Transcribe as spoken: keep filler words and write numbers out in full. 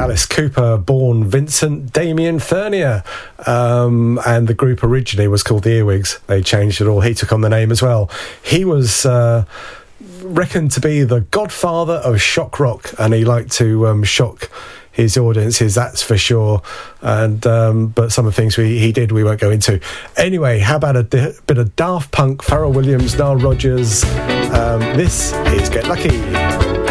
Alice Cooper, born Vincent Damien Furnier, um, and the group originally was called the Earwigs. They changed it all. He took on the name as well. He was uh, reckoned to be the godfather of shock rock, and he liked to um, shock his audiences, that's for sure. And um, but some of the things we, he did we won't go into. Anyway, how about a di- bit of Daft Punk, Pharrell Williams, Nile Rodgers. Um, this is Get Lucky.